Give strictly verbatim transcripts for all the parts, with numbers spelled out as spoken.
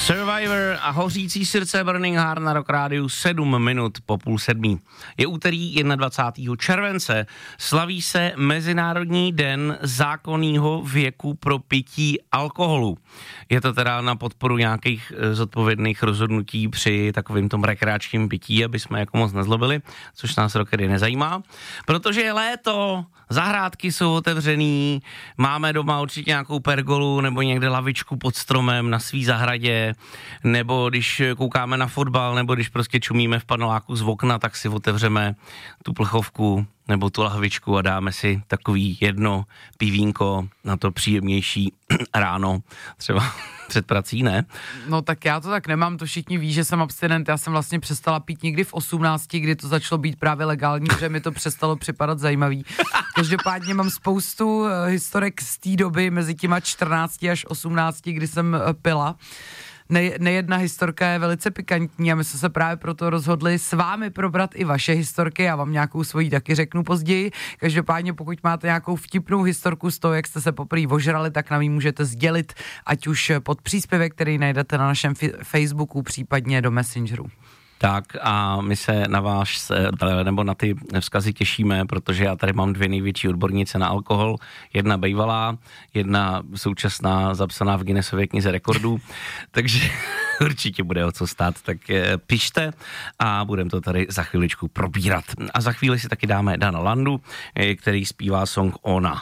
Survivor a Hořící srdce Burning Heart na Rock Rádiu sedm minut po půl sedmí. Je úterý dvacátého prvního července, slaví se Mezinárodní den zákonného věku pro pití alkoholu. Je to teda na podporu nějakých zodpovědných rozhodnutí při takovým tom rekreačním pití, aby jsme jako moc nezlobili, což nás rockery nezajímá. Protože je léto, zahrádky jsou otevřený, máme doma určitě nějakou pergolu nebo někde lavičku pod stromem na svý zahradě, nebo když koukáme na fotbal, nebo když prostě čumíme v paneláku z okna, tak si otevřeme tu plechovku nebo tu lahvičku a dáme si takový jedno pivínko na to příjemnější ráno, třeba před prací, ne? No tak já to tak nemám, to všichni ví, že jsem abstinent, já jsem vlastně přestala pít někdy v osmnácti, kdy to začalo být právě legální, že mi to přestalo připadat zajímavý. Každopádně mám spoustu historek z té doby, mezi těma čtrnácti až osmnácti, kdy jsem pila. Ne, nejedna historka je velice pikantní a my jsme se právě proto rozhodli s vámi probrat i vaše historky, já vám nějakou svoji taky řeknu později. Každopádně pokud máte nějakou vtipnou historku z toho, jak jste se poprvé ožrali, tak nám ji můžete sdělit, ať už pod příspěvek, který najdete na našem fi- Facebooku, případně do Messengeru. Tak a my se na vás, nebo na ty vzkazy těšíme, protože já tady mám dvě největší odbornice na alkohol, jedna bejvalá, jedna současná, zapsaná v Guinnessově knize rekordů, takže určitě bude o co stát, tak pište a budeme to tady za chviličku probírat. A za chvíli si taky dáme Dana Landu, který zpívá song Ona.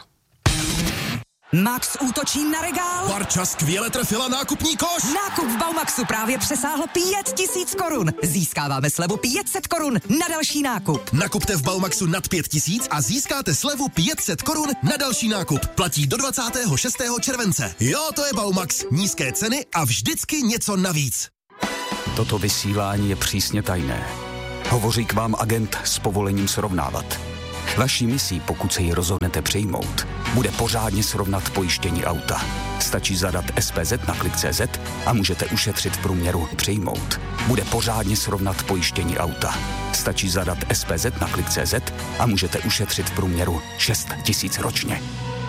Max útočí na regál. Barča skvěle trefila nákupní koš. Nákup v Baumaxu právě přesáhl pět tisíc korun. Získáváme slevu pět set korun na další nákup. Nakupte v Baumaxu nad pět tisíc a získáte slevu pět set korun na další nákup. Platí do dvacátého šestého července. Jo, to je Baumax. Nízké ceny a vždycky něco navíc. Toto vysílání je přísně tajné. Hovoří k vám agent s povolením srovnávat. Vaší misí, pokud se ji rozhodnete přijmout, bude pořádně srovnat pojištění auta. Stačí zadat S P Z na klik tečka cé zet a můžete ušetřit v průměru přijmout. Bude pořádně srovnat pojištění auta. Stačí zadat S P Z na klik tečka cé zet a můžete ušetřit v průměru šest tisíc ročně.